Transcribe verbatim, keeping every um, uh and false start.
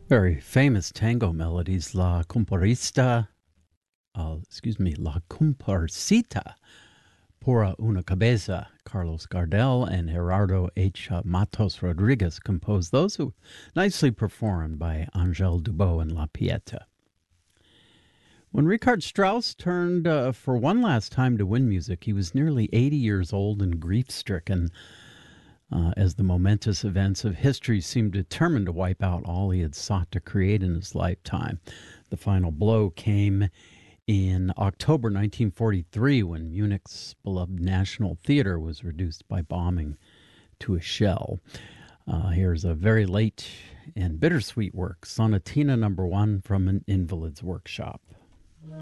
Very famous tango melodies, La Comparista, uh, excuse me, La Comparsita, Por una Cabeza. Carlos Gardel and Gerardo H. Matos Rodriguez composed those, who nicely performed by Angel Dubot and La Pieta. When Richard Strauss turned uh, for one last time to win music, he was nearly eighty years old and grief-stricken, uh, as the momentous events of history seemed determined to wipe out all he had sought to create in his lifetime. The final blow came in October nineteen forty-three, when Munich's beloved National Theater was reduced by bombing to a shell. Uh, here's a very late and bittersweet work, Sonatina Number One from an Invalid's Workshop.